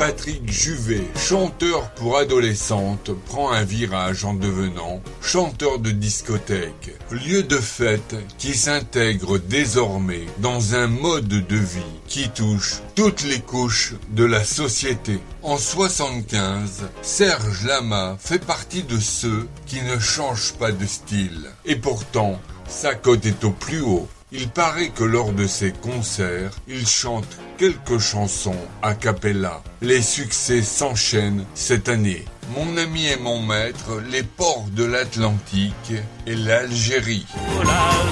Patrick Juvet, chanteur pour adolescentes, prend un virage en devenant chanteur de discothèque, lieu de fête qui s'intègre désormais dans un mode de vie qui touche toutes les couches de la société. En 75, Serge Lama fait partie de ceux qui ne changent pas de style. Et pourtant, sa cote est au plus haut. Il paraît que lors de ses concerts, il chante quelques chansons a cappella. Les succès s'enchaînent cette année. Mon ami et mon maître, les ports de l'Atlantique et l'Algérie.